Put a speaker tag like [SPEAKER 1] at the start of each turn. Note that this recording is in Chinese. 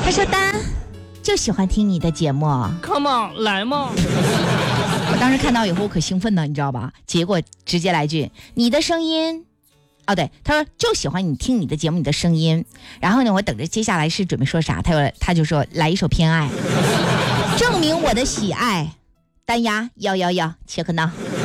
[SPEAKER 1] 他说丹就喜欢听你的节目
[SPEAKER 2] ，Come on， 来嘛！
[SPEAKER 1] 我当时看到以后我可兴奋了，你知道吧？结果直接来句你的声音。哦，对，他说就喜欢你听你的节目，你的声音。然后呢，我等着接下来是准备说啥，他就说来一首偏爱，证明我的喜爱。单压111切克闹。